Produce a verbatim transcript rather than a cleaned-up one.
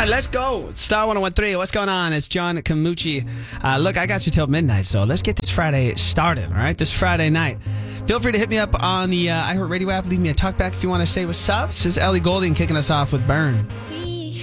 right, let's go. Star one oh one three. What's going on? It's John Camucci. Uh, look, I got you till midnight, so let's get this Friday started, all right? This Friday night. Feel free to hit me up on the uh, iHeartRadio app. Leave me a talk back if you want to say what's up. This is Ellie Goulding kicking us off with Burn.